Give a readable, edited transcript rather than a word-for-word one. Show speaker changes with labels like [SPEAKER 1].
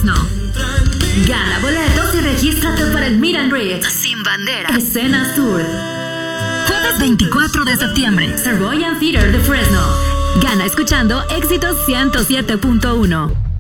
[SPEAKER 1] Fresno. Gana boletos y regístrate para el Meet and Greet Sin Bandera Escena Sur. Jueves 24 de septiembre, Savoy Theater de Fresno. Gana escuchando Éxitos 107.1.